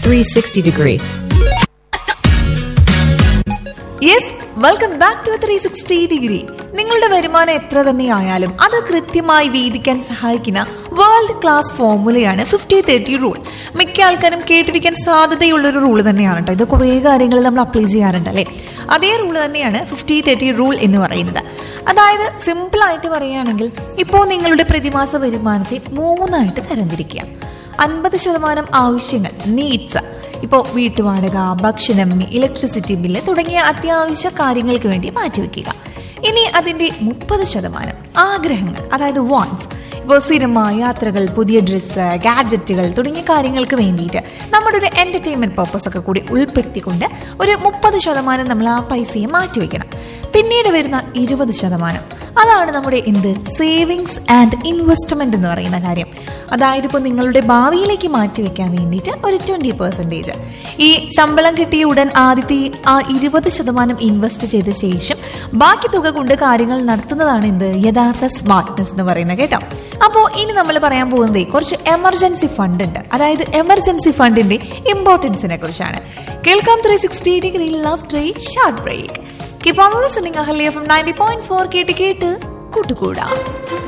360 degree. Yes, welcome back to 360 degree. നിങ്ങളുടെ വരുമാനം എത്ര തന്നെയായാലും അത് കൃത്യമായി വീതിക്കാൻ സഹായിക്കുന്ന വേൾഡ് ക്ലാസ് ഫോർമുലയാണ് 50-30 റൂൾ. മിക്ക ആൾക്കാരും കേട്ടിരിക്കാൻ സാധ്യതയുള്ളൊരു റൂള് തന്നെയാണ് കേട്ടോ. ഇത് കുറേ കാര്യങ്ങൾ നമ്മൾ അപ്ലൈ ചെയ്യാറുണ്ട് അല്ലേ. അതേ റൂള് തന്നെയാണ് 50-30 റൂൾ എന്ന് പറയുന്നത്. അതായത് സിമ്പിളായിട്ട് പറയുകയാണെങ്കിൽ, ഇപ്പോൾ നിങ്ങളുടെ പ്രതിമാസ വരുമാനത്തെ 3ആയിട്ട് തരംതിരിക്കുക. 50% ആവശ്യങ്ങൾ, നീഡ്സ്, ഇപ്പോൾ വീട്ടുവാടക, ഭക്ഷണം, ഇലക്ട്രിസിറ്റി ബില്ല് തുടങ്ങിയ അത്യാവശ്യ കാര്യങ്ങൾക്ക് വേണ്ടി മാറ്റിവെക്കുക. ഇനി അതിൻ്റെ 30% ആഗ്രഹങ്ങൾ, അതായത് വാണ്ട്സ്, ഇപ്പോൾ സിനിമ, യാത്രകൾ, പുതിയ ഡ്രസ്സ്, ഗാഡ്ജറ്റുകൾ തുടങ്ങിയ കാര്യങ്ങൾക്ക് വേണ്ടിയിട്ട് നമ്മുടെ ഒരു എൻ്റർടൈൻമെൻറ്റ് പർപ്പസ് ഒക്കെ കൂടി ഉൾപ്പെടുത്തിക്കൊണ്ട് ഒരു 30% നമ്മൾ ആ പൈസയെ മാറ്റിവെക്കണം. പിന്നീട് വരുന്ന 20% അതാണ് നമ്മുടെ സേവിങ്സ് ആൻഡ് ഇൻവെസ്റ്റ്മെന്റ് എന്ന് പറയുന്ന കാര്യം. അതായത് ഇപ്പോൾ നിങ്ങളുടെ ഭാവിയിലേക്ക് മാറ്റിവെക്കാൻ വേണ്ടിയിട്ട് ഒരു 20%. ഈ ശമ്പളം കിട്ടിയ ഉടൻ ആദ്യത്തെ ആ 20% ഇൻവെസ്റ്റ് ചെയ്ത ശേഷം ബാക്കി തുക കൊണ്ട് കാര്യങ്ങൾ നടത്തുന്നതാണ് യഥാർത്ഥ സ്മാർട്ട്നെസ് എന്ന് പറയുന്നത് കേട്ടോ. അപ്പോൾ ഇനി നമ്മൾ പറയാൻ പോകുന്നത് കുറച്ച് എമർജൻസി ഫണ്ട് ഉണ്ട്. അതായത് എമർജൻസി ഫണ്ടിന്റെ ഇമ്പോർട്ടൻസിനെ കുറിച്ചാണ്. കേൾക്കാം 360 degree after A short break. Keep on listening. Ahali FM 90.4 കേട്ട് കൂട്ടുകൂടാ.